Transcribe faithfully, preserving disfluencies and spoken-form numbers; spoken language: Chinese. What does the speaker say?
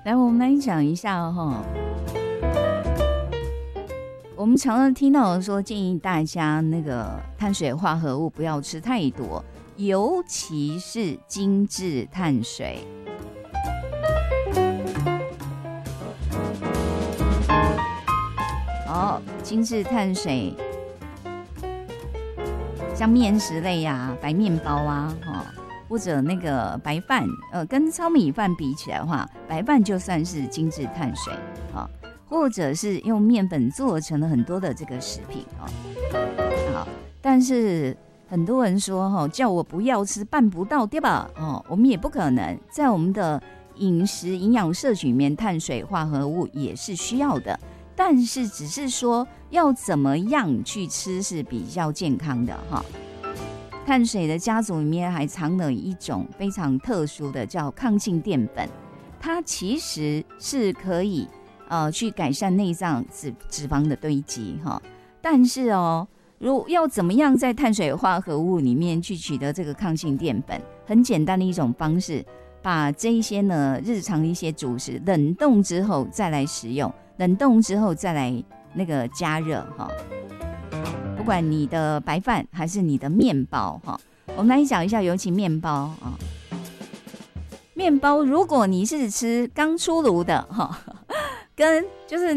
来，我们来讲一下哈。我们常常听到说，建议大家那个碳水化合物不要吃太多，尤其是精致碳水。哦，精致碳水，像面食类啊、白面包啊，哦，或者那个白饭，呃，跟糙米饭比起来的话，白饭就算是精致碳水啊。哦，或者是用面粉做成了很多的这个食品哦，好，但是很多人说哦，叫我不要吃，办不到，对吧？哦，我们也不可能，在我们的饮食营养摄取里面，碳水化合物也是需要的，但是只是说要怎么样去吃是比较健康的哈。碳水的家族里面还藏了一种非常特殊的叫抗性淀粉，它其实是可以呃，去改善内脏脂脂肪的堆积哈，但是哦，如要怎么样在碳水化合物里面去取得这个抗性淀粉？很简单的一种方式，把这一些呢日常的一些主食冷冻之后再来食用，冷冻之后再来那个加热哈。不管你的白饭还是你的面包哈，我们来讲一下，尤其面包啊，面包如果你是吃刚出炉的哈。跟就是